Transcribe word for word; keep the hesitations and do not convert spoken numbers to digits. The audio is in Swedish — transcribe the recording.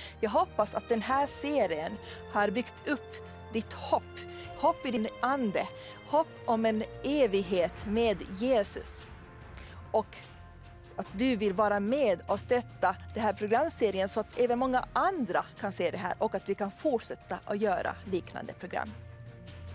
Jag hoppas att den här serien har byggt upp ditt hopp. Hopp i din ande. Hopp om en evighet med Jesus. Och att du vill vara med och stötta den här programserien så att även många andra kan se det här och att vi kan fortsätta att göra liknande program.